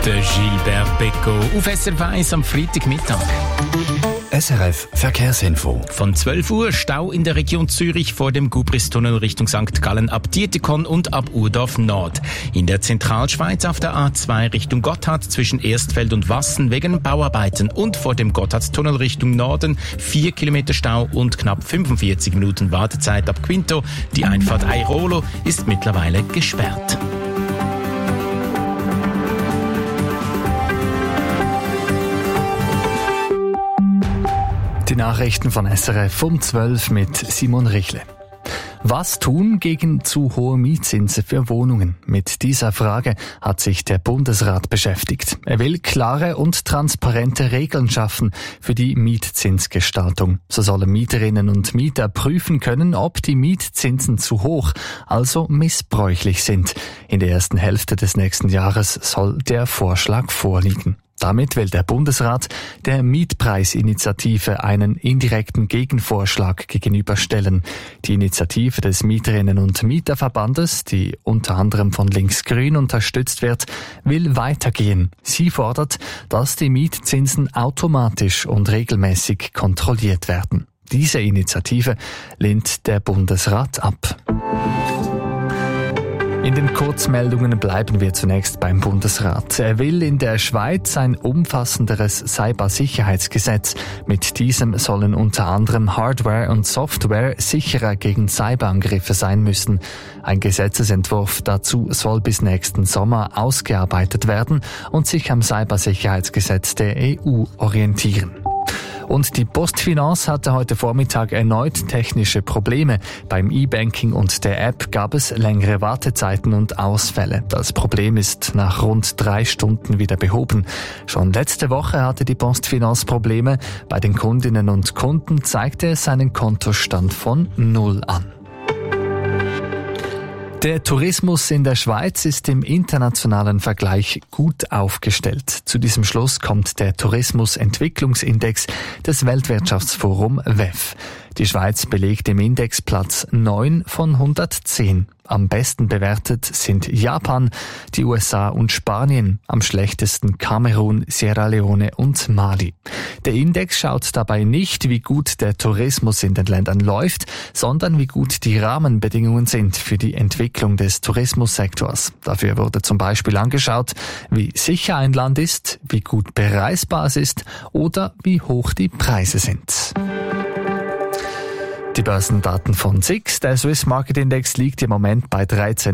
Der Gilbert Becco auf SRF 1 am Freitagmittag. SRF Verkehrsinfo. Von 12 Uhr Stau in der Region Zürich vor dem Gubristunnel Richtung St. Gallen ab Dietikon und ab Urdorf Nord. In der Zentralschweiz auf der A2 Richtung Gotthard zwischen Erstfeld und Wassen wegen Bauarbeiten und vor dem Gotthardstunnel Richtung Norden 4 Kilometer Stau und knapp 45 Minuten Wartezeit ab Quinto. Die Einfahrt Airolo ist mittlerweile gesperrt. Die Nachrichten von SRF um 12 mit Simon Richle. Was tun gegen zu hohe Mietzinse für Wohnungen? Mit dieser Frage hat sich der Bundesrat beschäftigt. Er will klare und transparente Regeln schaffen für die Mietzinsgestaltung. So sollen Mieterinnen und Mieter prüfen können, ob die Mietzinsen zu hoch, also missbräuchlich sind. In der ersten Hälfte des nächsten Jahres soll der Vorschlag vorliegen. Damit will der Bundesrat der Mietpreisinitiative einen indirekten Gegenvorschlag gegenüberstellen. Die Initiative des Mieterinnen- und Mieterverbandes, die unter anderem von Linksgrün unterstützt wird, will weitergehen. Sie fordert, dass die Mietzinsen automatisch und regelmäßig kontrolliert werden. Diese Initiative lehnt der Bundesrat ab. In den Kurzmeldungen bleiben wir zunächst beim Bundesrat. Er will in der Schweiz ein umfassenderes Cybersicherheitsgesetz. Mit diesem sollen unter anderem Hardware und Software sicherer gegen Cyberangriffe sein müssen. Ein Gesetzesentwurf dazu soll bis nächsten Sommer ausgearbeitet werden und sich am Cybersicherheitsgesetz der EU orientieren. Und die PostFinance hatte heute Vormittag erneut technische Probleme. Beim E-Banking und der App gab es längere Wartezeiten und Ausfälle. Das Problem ist nach rund 3 Stunden wieder behoben. Schon letzte Woche hatte die PostFinance Probleme. Bei den Kundinnen und Kunden zeigte es einen Kontostand von 0 an. Der Tourismus in der Schweiz ist im internationalen Vergleich gut aufgestellt. Zu diesem Schluss kommt der Tourismusentwicklungsindex des Weltwirtschaftsforum WEF. Die Schweiz belegt im Index Platz 9 von 110. Am besten bewertet sind Japan, die USA und Spanien, am schlechtesten Kamerun, Sierra Leone und Mali. Der Index schaut dabei nicht, wie gut der Tourismus in den Ländern läuft, sondern wie gut die Rahmenbedingungen sind für die Entwicklung des Tourismussektors. Dafür wurde zum Beispiel angeschaut, wie sicher ein Land ist, wie gut bereisbar es ist oder wie hoch die Preise sind. Die Börsendaten von SIX. Der Swiss Market Index liegt im Moment bei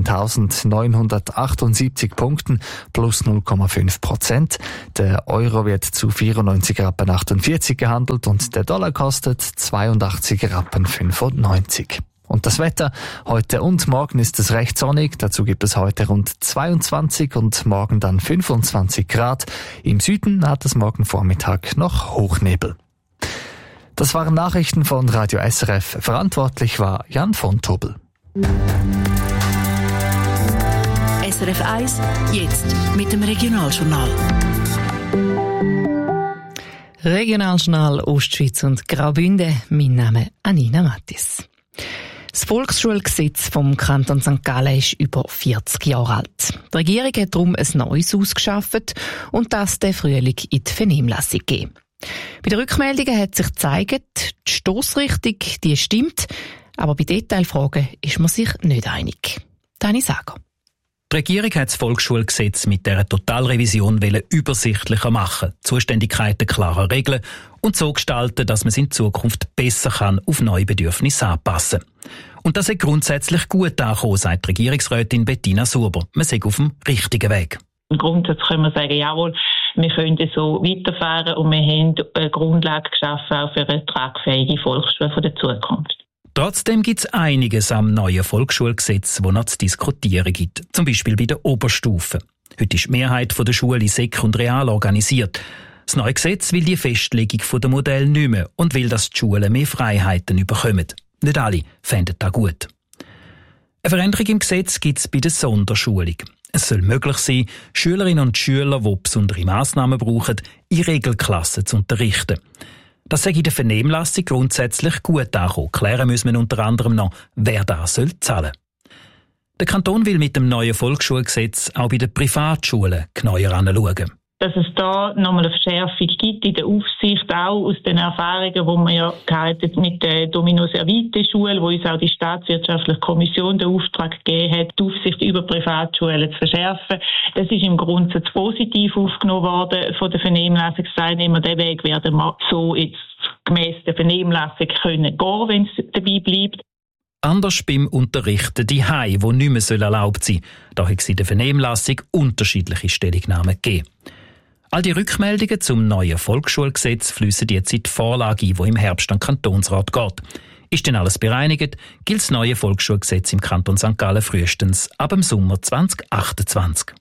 13.978 Punkten plus 0,5%. Der Euro wird zu 94,48 Rappen gehandelt und der Dollar kostet 82,95 Rappen. Und das Wetter, heute und morgen ist es recht sonnig, dazu gibt es heute rund 22 und morgen dann 25 Grad. Im Süden hat es morgen Vormittag noch Hochnebel. Das waren Nachrichten von Radio SRF. Verantwortlich war Jan von Tobel. SRF 1, jetzt mit dem Regionaljournal. Regionaljournal Ostschweiz und Graubünden. Mein Name ist Anina Mattis. Das Volksschulgesetz vom Kanton St. Gallen ist über 40 Jahre alt. Die Regierung hat darum ein neues ausgeschafft und das den Frühling in die Vernehmlassung gegeben. Bei den Rückmeldungen hat sich gezeigt, die Stossrichtung, die stimmt, aber bei Detailfragen ist man sich nicht einig. Dani Sager. Die Regierung hat das Volksschulgesetz mit dieser Totalrevision übersichtlicher machen, Zuständigkeiten klarer regeln und so gestalten, dass man es in Zukunft besser auf neue Bedürfnisse anpassen kann. Und das ist grundsätzlich gut angekommen, sagt die Regierungsrätin Bettina Surber. Man sei auf dem richtigen Weg. Grundsätzlich können wir sagen, jawohl, wir können so weiterfahren und wir haben eine Grundlage geschaffen auch für eine tragfähige Volksschule der Zukunft. Trotzdem gibt es einiges am neuen Volksschulgesetz, das noch zu diskutieren gibt. Zum Beispiel bei der Oberstufe. Heute ist die Mehrheit der Schule Sek und Real organisiert. Das neue Gesetz will die Festlegung der Modelle nicht mehr und will, dass die Schulen mehr Freiheiten bekommen. Nicht alle fänden das gut. Eine Veränderung im Gesetz gibt es bei der Sonderschulung. Es soll möglich sein, Schülerinnen und Schüler, die besondere Massnahmen brauchen, in Regelklassen zu unterrichten. Das sei in der Vernehmlassung grundsätzlich gut angekommen. Klären müssen wir unter anderem noch, wer das zahlen soll. Der Kanton will mit dem neuen Volksschulgesetz auch bei den Privatschulen genauer anschauen. Dass es da nochmal eine Verschärfung gibt in der Aufsicht, auch aus den Erfahrungen, die wir ja gehabt mit der Domino-Servite-Schule, wo uns auch die Staatswirtschaftliche Kommission den Auftrag gegeben hat, die Aufsicht über Privatschulen zu verschärfen. Das ist im Grundsatz positiv aufgenommen worden von den Vernehmlassungsteilnehmern. Den Weg werden wir so jetzt gemäss der Vernehmlassung können gehen, wenn es dabei bleibt. Anders beim Unterrichten daheim, wo nicht mehr erlaubt sein soll. Da hat es in der Vernehmlassung unterschiedliche Stellungnahmen gegeben. All die Rückmeldungen zum neuen Volksschulgesetz fließen jetzt in die Vorlage ein, die im Herbst an den Kantonsrat geht. Ist denn alles bereinigt, gilt das neue Volksschulgesetz im Kanton St. Gallen frühestens ab dem Sommer 2028.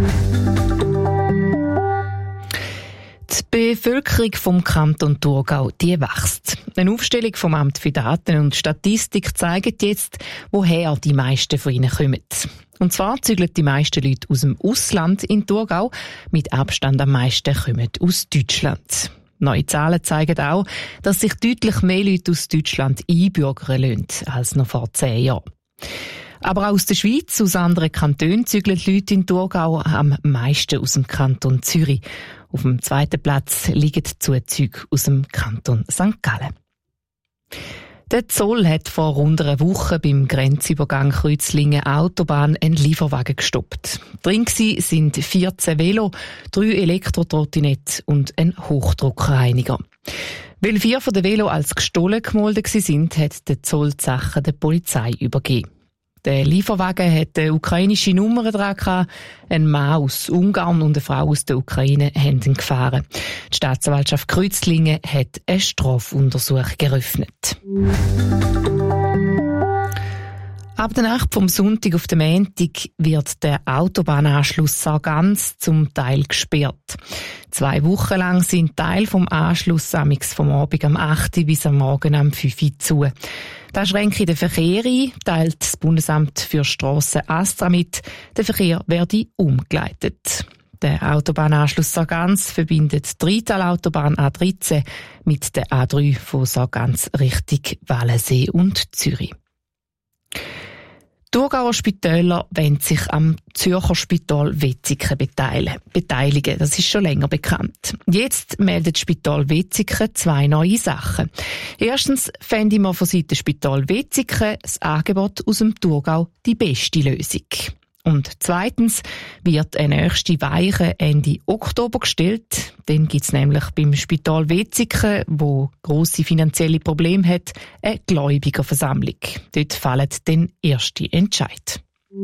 Die Bevölkerung vom Kanton Thurgau, die wächst. Eine Aufstellung vom Amt für Daten und Statistik zeigt jetzt, woher die meisten von ihnen kommen. Und zwar zügeln die meisten Leute aus dem Ausland in Thurgau. Mit Abstand am meisten kommen aus Deutschland. Neue Zahlen zeigen auch, dass sich deutlich mehr Leute aus Deutschland einbürgern lassen als noch vor 10 Jahren. Aber auch aus der Schweiz, aus anderen Kantonen zügeln die Leute in Thurgau am meisten aus dem Kanton Zürich. Auf dem 2. Platz liegen die Zuzüge aus dem Kanton St. Gallen. Der Zoll hat vor rund einer Woche beim Grenzübergang Kreuzlingen-Autobahn einen Lieferwagen gestoppt. Drin sind 14 Velo, 3 Elektrotrottinette und ein Hochdruckreiniger. Weil 4 von den Velo als gestohlen gemeldet waren, hat der Zoll die Sachen der Polizei übergeben. Der Lieferwagen hat eine ukrainische Nummer dran. Ein Mann aus Ungarn und eine Frau aus der Ukraine haben ihn gefahren. Die Staatsanwaltschaft Kreuzlingen hat eine Strafuntersuchung eröffnet. Ab der Nacht vom Sonntag auf den Montag wird der Autobahnanschluss Sargans zum Teil gesperrt. 2 Wochen lang sind Teile vom Anschluss vom Abend am 8 bis am Morgen am 5 zu. Das schränke den Verkehr ein, teilt das Bundesamt für Strassen ASTRA mit. Der Verkehr werde umgeleitet. Der Autobahnanschluss Sargans verbindet die Rheintal-Autobahn A13 mit der A3 von Sargans Richtung Wallensee und Zürich. Thurgauer Spitäler wollen sich am Zürcher Spital Wetzikon beteiligen. Das ist schon länger bekannt. Jetzt meldet das Spital Wetzikon 2 neue Sachen. Erstens fände man von Seiten Spital Wetzikon das Angebot aus dem Thurgau die beste Lösung. Und zweitens wird eine nächste Weiche Ende Oktober gestellt. Dann gibt es nämlich beim Spital Wetzikon, wo grosse finanzielle Probleme hat, eine Gläubigerversammlung. Dort fallen dann erste Entscheid.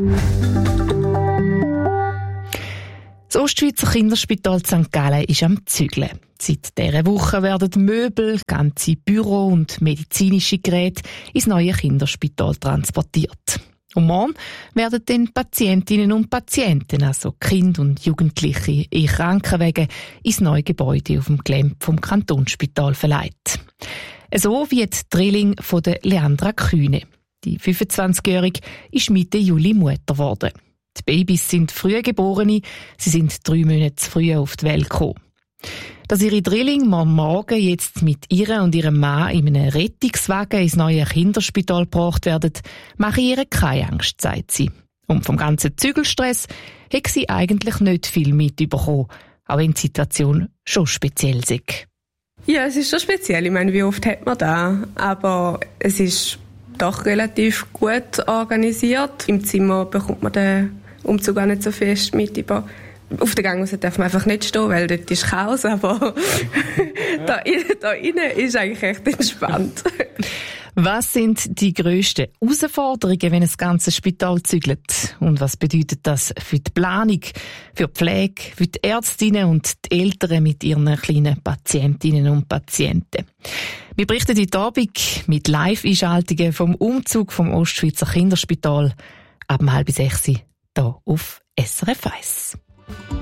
Das Ostschweizer Kinderspital St. Gallen ist am Zügeln. Seit dieser Woche werden Möbel, ganze Büro und medizinische Geräte ins neue Kinderspital transportiert. Und morgen werden dann Patientinnen und Patienten, also Kinder und Jugendliche in Krankenwagen, ins neue Gebäude auf dem Gelände vom Kantonsspital verleiht. So wie die Drilling von der Leandra Kühne. Die 25-Jährige ist Mitte Juli Mutter geworden. Die Babys sind Frühgeborene, sie sind 3 Monate zu früh auf die Welt gekommen. Dass ihre Drilling morgen jetzt mit ihr und ihrem Mann in einem Rettungswagen ins neue Kinderspital gebracht werden, mache ihr keine Angst, sagt sie. Und vom ganzen Zügelstress hat sie eigentlich nicht viel mitbekommen, auch wenn die Situation schon speziell ist. Ja, es ist schon speziell. Ich meine, wie oft hat man das? Aber es ist doch relativ gut organisiert. Im Zimmer bekommt man den Umzug auch nicht so fest mit über. Auf der Gang darf man einfach nicht stehen, weil dort ist Chaos, aber da innen ist eigentlich echt entspannt. Was sind die grössten Herausforderungen, wenn das ganze Spital zügelt? Und was bedeutet das für die Planung, für die Pflege, für die Ärztinnen und die Eltern mit ihren kleinen Patientinnen und Patienten? Wir berichten heute Abend mit Live-Einschaltungen vom Umzug vom Ostschweizer Kinderspital ab 5:30 hier auf SRF 1.